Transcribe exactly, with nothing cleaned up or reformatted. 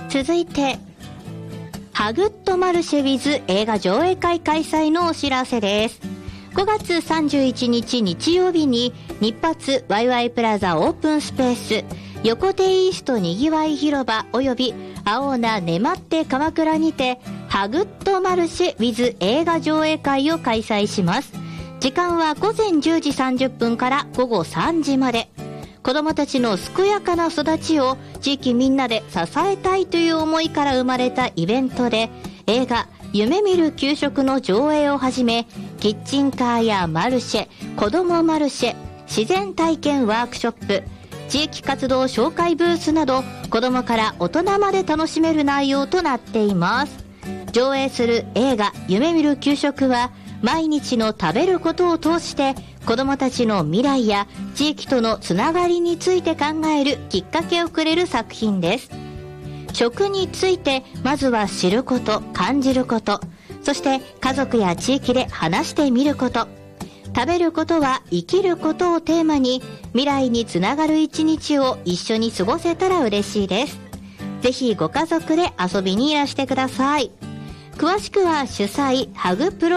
続いてハグッドマルシェ with 映画上映会開催のお知らせです。ごがつさんじゅういちにち日曜日に日発ワイワイプラザオープンスペース横手イーストにぎわい広場および青菜ねまって鎌倉にてハグッドマルシェ with 映画上映会を開催します。時間はごぜんじゅうじさんじゅっぷんからごごさんじまで。子どもたちの健やかな育ちを地域みんなで支えたいという思いから生まれたイベントで、映画夢見る給食の上映をはじめ、キッチンカーやマルシェ、子どもマルシェ、自然体験ワークショップ、地域活動紹介ブースなど、子どもから大人まで楽しめる内容となっています。上映する映画夢見る給食は、毎日の食べることを通して子どもたちの未来や地域とのつながりについて考えるきっかけをくれる作品です。食についてまずは知ること、感じること、そして家族や地域で話してみること、食べることは生きることをテーマに未来につながる一日を一緒に過ごせたら嬉しいです。ぜひご家族で遊びにいらしてください。詳しくは主催ハグプロ